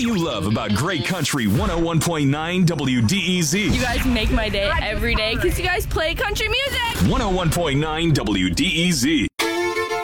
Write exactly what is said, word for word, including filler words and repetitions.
do you love about Great Country one oh one point nine W D E Z? You guys make my day every day because you guys play country music. one oh one point nine W D E Z.